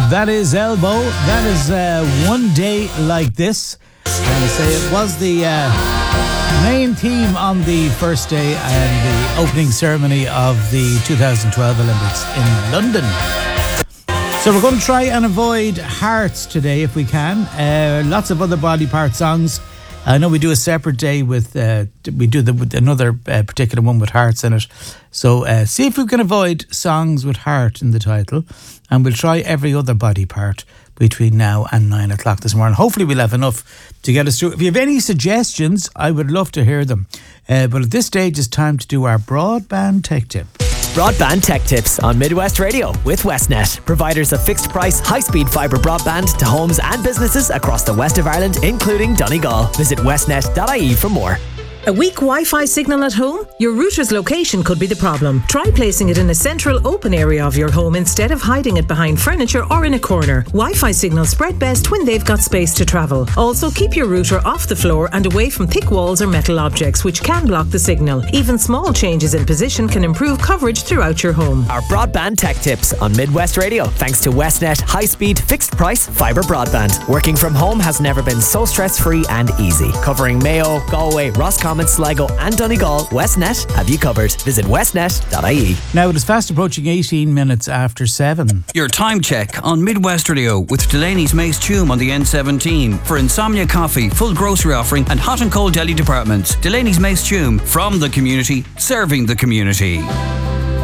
That is Elbow. That is One Day Like This. And I say it was the main theme on the first day and the opening ceremony of the 2012 Olympics in London. So we're going to try and avoid Hearts today if we can. Lots of other body part songs. I know we do a separate day with another particular one with hearts in it. So see if we can avoid songs with heart in the title, and we'll try every other body part between now and 9 o'clock this morning. Hopefully we'll have enough to get us through. If you have any suggestions, I would love to hear them. But at this stage, it's time to do our broadband tech tip. Broadband Tech Tips on Midwest Radio with Westnet, providers of fixed price, high-speed fibre broadband to homes and businesses across the west of Ireland, including Donegal. Visit westnet.ie for more. A weak Wi-Fi signal at home? Your router's location could be the problem. Try placing it in a central open area of your home instead of hiding it behind furniture or in a corner. Wi-Fi signals spread best when they've got space to travel. Also, keep your router off the floor and away from thick walls or metal objects which can block the signal. Even small changes in position can improve coverage throughout your home. Our Broadband Tech Tips on Midwest Radio, thanks to Westnet high-speed, fixed-price fibre broadband. Working from home has never been so stress-free and easy. Covering Mayo, Galway, Roscommon, Sligo and Donegal, Westnet have you covered. Visit westnet.ie. Now it is fast approaching 18 minutes after 7. Your time check on Midwest Radio with Delaney's Mace Tume on the N17 for Insomnia Coffee, full grocery offering and hot and cold deli departments. Delaney's Mace Tume, from the community, serving the community.